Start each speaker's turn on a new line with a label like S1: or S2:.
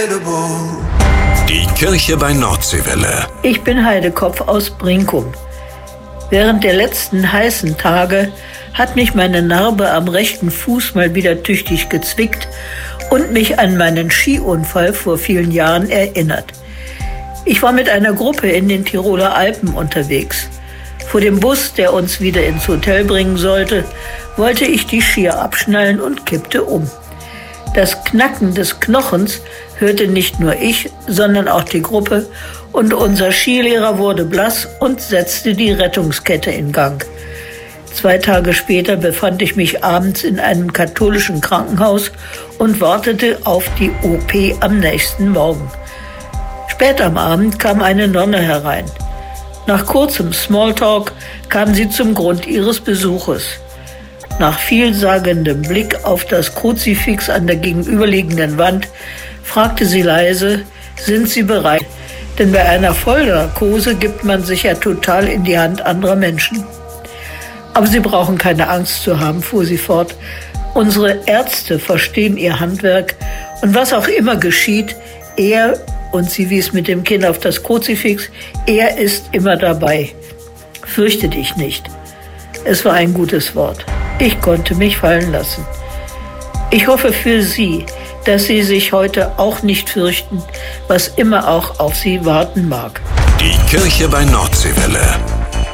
S1: Die Kirche bei Nordseewelle.
S2: Ich bin Heidekopf aus Brinkum. Während der letzten heißen Tage hat mich meine Narbe am rechten Fuß mal wieder tüchtig gezwickt und mich an meinen Skiunfall vor vielen Jahren erinnert. Ich war mit einer Gruppe in den Tiroler Alpen unterwegs. Vor dem Bus, der uns wieder ins Hotel bringen sollte, wollte ich die Skier abschnallen und kippte um. Das Knacken des Knochens hörte nicht nur ich, sondern auch die Gruppe, und unser Skilehrer wurde blass und setzte die Rettungskette in Gang. 2 Tage später befand ich mich abends in einem katholischen Krankenhaus und wartete auf die OP am nächsten Morgen. Spät am Abend kam eine Nonne herein. Nach kurzem Smalltalk kam sie zum Grund ihres Besuches. Nach vielsagendem Blick auf das Kruzifix an der gegenüberliegenden Wand fragte sie leise: Sind Sie bereit? Denn bei einer Vollnarkose gibt man sich ja total in die Hand anderer Menschen. Aber Sie brauchen keine Angst zu haben, fuhr sie fort. Unsere Ärzte verstehen ihr Handwerk und was auch immer geschieht, er, und sie wies mit dem Kinn auf das Kruzifix, er ist immer dabei. Fürchte dich nicht. Es war ein gutes Wort. Ich konnte mich fallen lassen. Ich hoffe für Sie, dass Sie sich heute auch nicht fürchten, was immer auch auf Sie warten mag.
S1: Die Kirche bei Nordseewelle.